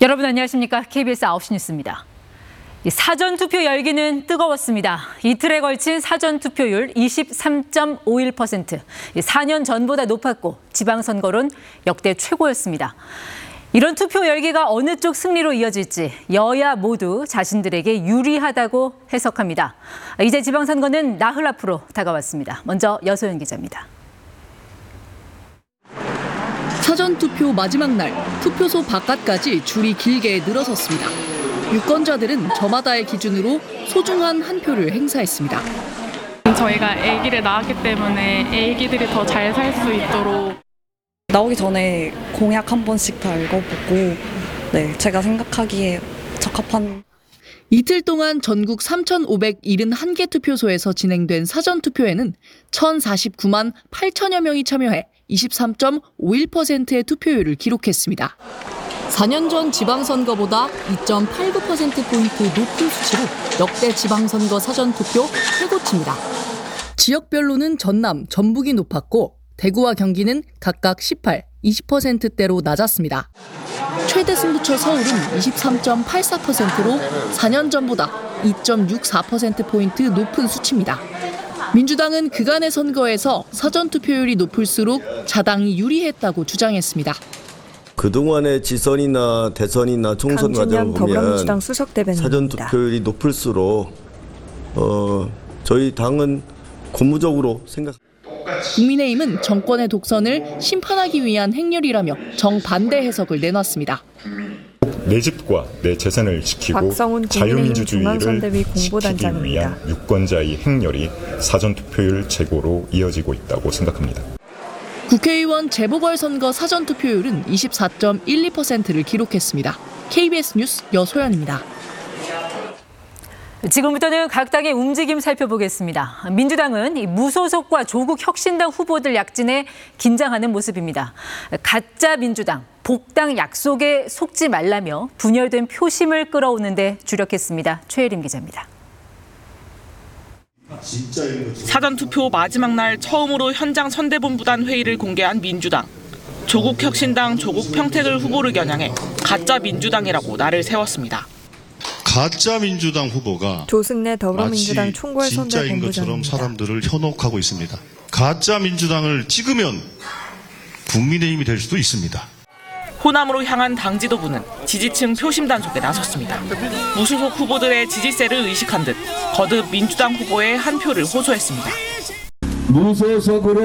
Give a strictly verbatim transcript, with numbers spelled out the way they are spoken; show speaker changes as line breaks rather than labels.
여러분 안녕하십니까? 케이비에스 아홉 시 뉴스입니다. 사전투표 열기는 뜨거웠습니다. 이틀에 걸친 사전투표율 이십삼 점 오일 퍼센트, 사 년 전보다 높았고 지방선거론 역대 최고였습니다. 이런 투표 열기가 어느 쪽 승리로 이어질지 여야 모두 자신들에게 유리하다고 해석합니다. 이제 지방선거는 나흘 앞으로 다가왔습니다. 먼저 여소연 기자입니다.
사전투표 마지막 날, 투표소 바깥까지 줄이 길게 늘어섰습니다. 유권자들은 저마다의 기준으로 소중한 한 표를 행사했습니다.
저희가 아기를 낳았기 때문에 아기들이 더 잘 살 수 있도록
나오기 전에 공약 한 번씩 다 읽어보고 네, 제가 생각하기에 적합한
이틀 동안 전국 삼천오백칠십일 개 투표소에서 진행된 사전투표에는 천사십구만 팔천여 명이 참여해 이십삼 점 오일 퍼센트의 투표율을 기록했습니다. 사 년 전 지방선거보다 이 점 팔구 퍼센트포인트 높은 수치로 역대 지방선거 사전투표 최고치입니다. 지역별로는 전남, 전북이 높았고 대구와 경기는 각각 십팔, 이십 퍼센트대로 낮았습니다. 최대 승부처 서울은 이십삼 점 팔사 퍼센트로 사 년 전보다 이 점 육사 퍼센트포인트 높은 수치입니다. 민주당은 그간의 선거에서 사전투표율이 높을수록 자당이 유리했다고 주장했습니다.
그동안의 지선이나 대선이나 총선 과정을 보면 사전투표율이 높을수록 어, 저희 당은 고무적으로 생각합니다.
국민의힘은 정권의 독선을 심판하기 위한 행렬이라며 정반대 해석을 내놨습니다.
내 집과 내 재산을 지키고 자유민주주의를 지키기 위한 유권자의 행렬이 사전투표율 제고로 이어지고 있다고 생각합니다.
국회의원 재보궐선거 사전투표율은 이십사 점 일이 퍼센트를 기록했습니다. 케이비에스 뉴스 여소연입니다.
지금부터는 각 당의 움직임 살펴보겠습니다. 민주당은 무소속과 조국 혁신당 후보들 약진에 긴장하는 모습입니다. 가짜 민주당, 복당 약속에 속지 말라며 분열된 표심을 끌어오는데 주력했습니다. 최혜림 기자입니다.
사전투표 마지막 날 처음으로 현장 선대본부단 회의를 공개한 민주당. 조국 혁신당, 조국 평택을 후보를 겨냥해 가짜 민주당이라고 날을 세웠습니다.
가짜 민주당 후보가
조승래 더불어민주당 총괄
진짜인 것처럼 사람들을 현혹하고 있습니다. 가짜 민주당을 찍으면 국민의힘이 될 수도 있습니다.
호남으로 향한 당 지도부는 지지층 표심 단속에 나섰습니다. 무소속 후보들의 지지세를 의식한 듯 거듭 민주당 후보의 한 표를 호소했습니다.
무소속으로